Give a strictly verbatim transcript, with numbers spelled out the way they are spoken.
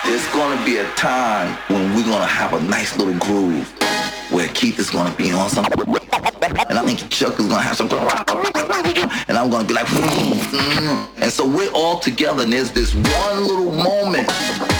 There's gonna be a time when we're gonna have a nice little groove where Keith is gonna be on something, and I think Chuck is gonna have something, and I'm gonna be like, mm, mm. And so we're all together, and there's this one little moment